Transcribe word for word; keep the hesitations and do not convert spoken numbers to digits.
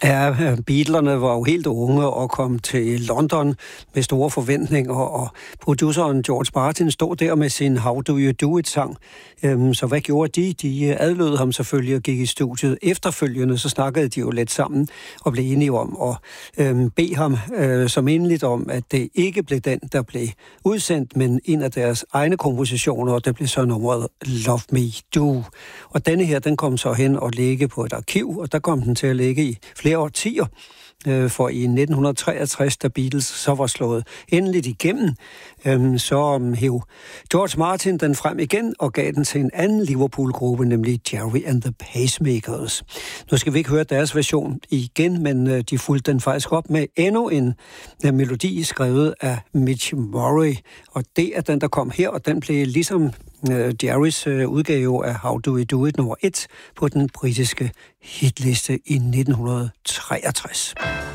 Ja, Beatlerne var jo helt unge og kom til London med store forventninger, og produceren George Martin stod der med sin How Do You Do It-sang. Så hvad gjorde de? De adlød ham selvfølgelig og gik i studiet. Efterfølgende så snakkede de jo lidt sammen og blev enige om at øhm, bede ham øh, som endeligt om, at det ikke blev den, der blev udsendt, men en af deres egne kompositioner, og det blev så nummeret Love Me Do. Og denne her, den kom så hen og ligge på et arkiv, og der kom den til at ligge i flere årtier. For i nitten treogtres, da Beatles så var slået endeligt igennem, så hæv George Martin den frem igen og gav den til en anden Liverpool-gruppe, nemlig Gerry and the Pacemakers. Nu skal vi ikke høre deres version igen, men de fulgte den faktisk op med endnu en melodi skrevet af Mitch Murray. Og det er den, der kom her, og den blev ligesom Jerrys udgave af How Do You Do It nummer et på den britiske hitliste i nitten treogtres.